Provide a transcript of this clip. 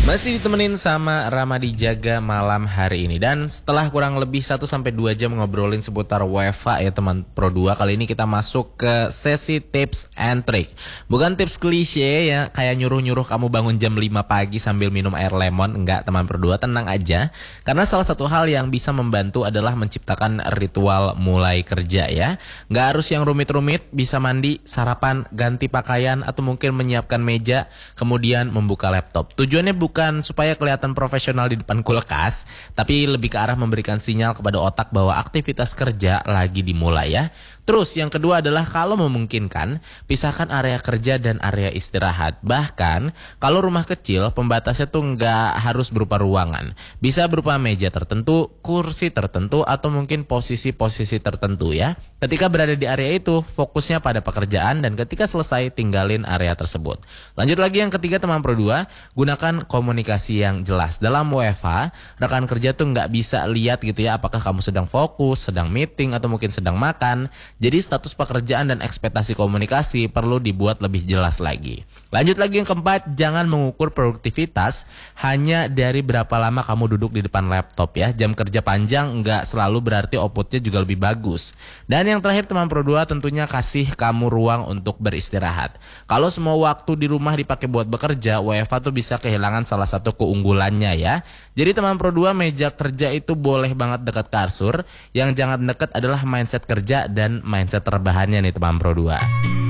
Masih ditemenin sama Ramadi Jaga malam hari ini. Dan setelah kurang lebih 1-2 jam ngobrolin seputar WFH ya teman Pro 2, kali ini kita masuk ke sesi tips and trick. Bukan tips klise ya kayak nyuruh-nyuruh kamu bangun jam 5 pagi sambil minum air lemon. Enggak teman Pro 2, tenang aja. Karena salah satu hal yang bisa membantu adalah menciptakan ritual mulai kerja ya. Nggak harus yang rumit-rumit, bisa mandi, sarapan, ganti pakaian, atau mungkin menyiapkan meja, kemudian membuka laptop. Tujuannya bukan supaya kelihatan profesional di depan kulkas, tapi lebih ke arah memberikan sinyal kepada otak bahwa aktivitas kerja lagi dimulai ya. Terus yang kedua adalah kalau memungkinkan, pisahkan area kerja dan area istirahat. Bahkan kalau rumah kecil, pembatasnya tuh nggak harus berupa ruangan. Bisa berupa meja tertentu, kursi tertentu, atau mungkin posisi-posisi tertentu ya. Ketika berada di area itu, fokusnya pada pekerjaan, dan ketika selesai tinggalin area tersebut. Lanjut lagi yang ketiga teman Pro 2, gunakan komunikasi yang jelas. Dalam WFH, rekan kerja tuh nggak bisa lihat gitu ya apakah kamu sedang fokus, sedang meeting, atau mungkin sedang makan. Jadi status pekerjaan dan ekspektasi komunikasi perlu dibuat lebih jelas lagi. Lanjut lagi yang keempat, jangan mengukur produktivitas hanya dari berapa lama kamu duduk di depan laptop ya. Jam kerja panjang nggak selalu berarti outputnya juga lebih bagus. Dan yang terakhir teman Pro 2, tentunya kasih kamu ruang untuk beristirahat. Kalau semua waktu di rumah dipakai buat bekerja, WFH tuh bisa kehilangan salah satu keunggulannya ya. Jadi teman Pro 2, meja kerja itu boleh banget dekat kasur. Yang jangan dekat adalah mindset kerja dan mindset terbahannya nih teman Pro 2.